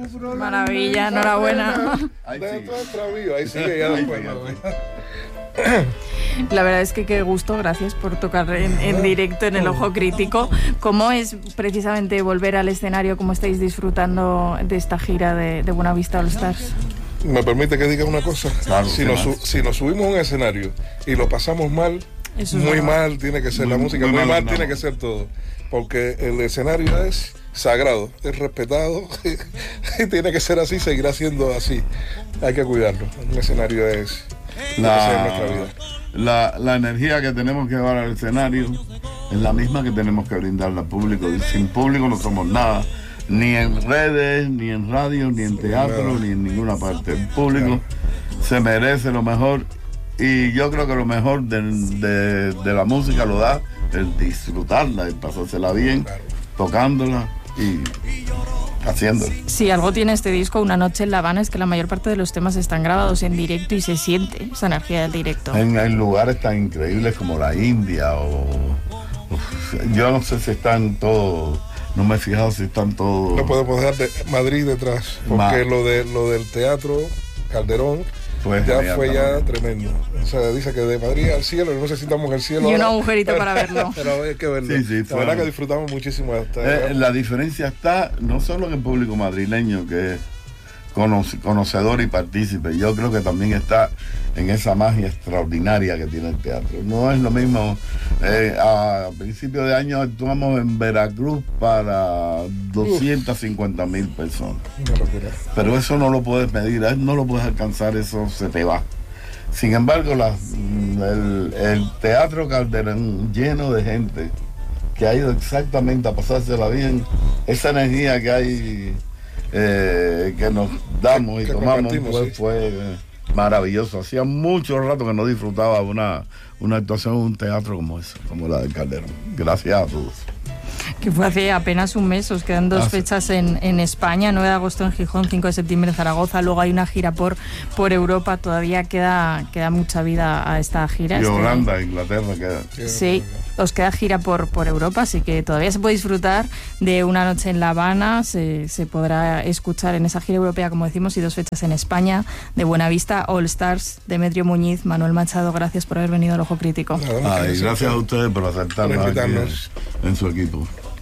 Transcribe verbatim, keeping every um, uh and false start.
Maravilla, enhorabuena. Ahí sigue. Ahí sigue ya después. La verdad es que qué gusto, gracias por tocar en, en directo en el Ojo Crítico. ¿Cómo es precisamente volver al escenario? ¿Cómo estáis disfrutando de esta gira de, de Buenavista All Stars? ¿Me permite que diga una cosa? Claro, si, nos, si nos subimos a un escenario y lo pasamos mal, Eso es muy verdad. mal tiene que ser Muy, la música, muy muy, mal, mal no. tiene que ser todo. Porque el escenario es sagrado, es respetado y tiene que ser así, seguirá siendo así. Hay que cuidarlo. Un escenario es La, nuestra vida. La, la energía que tenemos que llevar al escenario es la misma que tenemos que brindarle al público. Y sin público no somos nada, ni en redes, ni en radio, ni en teatro, ni en ninguna parte. El público se merece lo mejor, y yo creo que lo mejor de, de, de la música lo da el disfrutarla, el pasársela bien, tocándola y haciéndolo. Si algo tiene este disco, Una noche en La Habana, es que la mayor parte de los temas están grabados en directo y se siente esa energía del directo. En, en lugares tan increíbles como la India o, o yo no sé si están todos, no me he fijado si están todos. No podemos dejar de Madrid detrás, porque Ma- lo de lo del teatro Calderón Pues ya genial, fue ya también. tremendo. O sea, dice que de Madrid al cielo, no sé si estamos en el cielo. Y un ahora, agujerito pero- para verlo. Pero hay que verlo. Sí, sí, la fue- verdad que disfrutamos muchísimo hasta Eh, la diferencia está no solo en el público madrileño, que es conoce- conocedor y partícipe, yo creo que también está en esa magia extraordinaria que tiene el teatro. No es lo mismo, eh, a principio de año actuamos en Veracruz para doscientas cincuenta mil personas, una locura. pero eso no lo puedes medir, eh, no lo puedes alcanzar, eso se te va. Sin embargo, la- el, el Teatro Calderón lleno de gente que ha ido exactamente a pasársela bien, esa energía que hay, eh, que nos damos y Que tomamos, compartimos, fue, sí. fue eh, maravilloso. Hacía mucho rato que no disfrutaba una, una actuación en un teatro como esa, como la del Calderón. Gracias a todos. Que fue hace apenas un mes, os quedan dos Ah, sí. fechas en, en España, nueve de agosto en Gijón, cinco de septiembre en Zaragoza, luego hay una gira por, por Europa, todavía queda, queda mucha vida a esta gira. Y Este- Holanda, Inglaterra, queda. Sí, os queda gira por, por Europa, así que todavía se puede disfrutar de Una noche en La Habana, se, se podrá escuchar en esa gira europea, como decimos, y dos fechas en España, de Buenavista All Stars, Demetrio Muñiz, Manuel Machado, gracias por haber venido al Ojo Crítico. Nada más que Ay, decir. gracias a ustedes por aceptarnos Por aquí invitarnos. en, en su equipo.